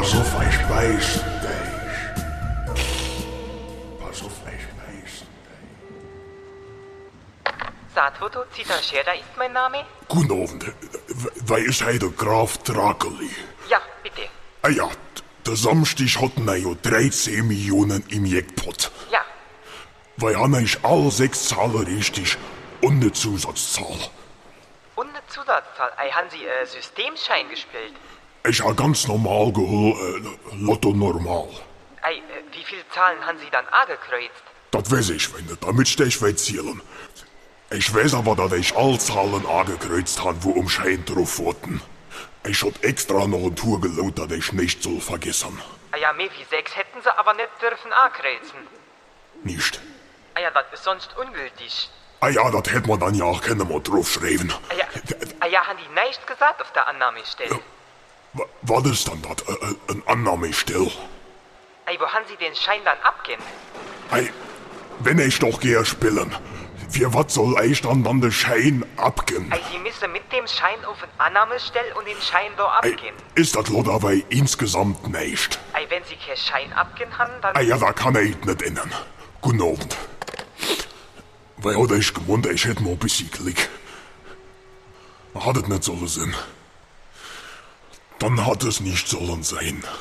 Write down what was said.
Pass auf, ich beiß dich. Pass auf, ich beiß dich. Saatfoto Zitterschera ist mein Name? Guten Abend. Wer ist heute der Graf Drakeli? Ja, bitte. Ah ja, der Samstag hatten wir ja 13 Millionen im Jackpot. Ja. Weil haben ich alle 6 Zahlen richtig und eine Zusatzzahl. Und eine Zusatzzahl. Haben Sie Systemschein gespielt? Ich habe ganz normal geholt, Lotto normal. Wie viele Zahlen haben Sie dann angekreuzt? Das weiß ich nicht, damit ich will zählen. Ich weiß aber, dass ich alle Zahlen angekreuzt habe, wo um Schein drauf wurden. Ich hab extra noch eine Tour gelaut, dass ich nicht soll vergessen. Ja, mehr wie 6 hätten Sie aber nicht dürfen ankreuzen. Nicht? Ja, das ist sonst ungültig. Ah ja, das hätte man dann ja auch keine mal draufschreiben. Ja, haben die nichts gesagt auf der Annahmestelle? Was ist dann das? Ein Annahmestell? Wo haben Sie den Schein dann abgehen? Wenn ich doch gehe spielen, für was soll ich dann den Schein abgehen? Sie müssen mit dem Schein auf eine Annahmestelle und den Schein da abgehen. Ist das lo dabei insgesamt nicht? Wenn Sie keinen Schein abgehen haben, dann... Ja, da kann ich nicht ändern. Guten Abend. Weil hatte ich gemeint, ich hätte mal ein bisschen Glück. Hat es nicht sollen sein. Dann hat es nicht sollen sein.